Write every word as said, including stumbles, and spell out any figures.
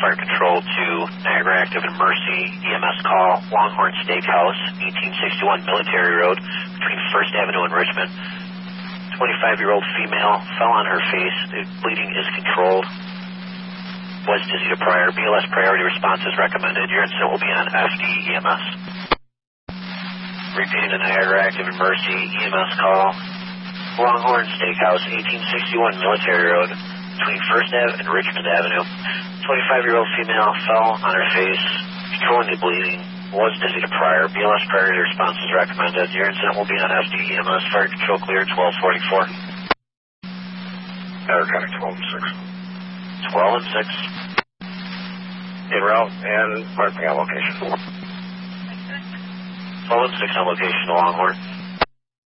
Fire Control to Niagara Active and Mercy, E M S call, Longhorn Steakhouse, eighteen sixty-one Military Road, between First Avenue and Richmond. twenty-five-year-old female fell on her face. The bleeding is controlled. Was dizzy to prior. B L S priority response is recommended. Your incident will be on F D E M S. Repeating the Niagara Active and Mercy, E M S call, Longhorn Steakhouse, eighteen sixty-one Military Road, between First Avenue and Richmond Avenue. twenty-five-year-old female fell on her face, controlling the bleeding, was dizzy to prior. B L S priority response is recommended. Your incident will be on F D E M S. Fire Control clear, twelve forty-four. Niagara twelve and six. twelve and six. En route and parking on location. twelve and six on location to Longhorn.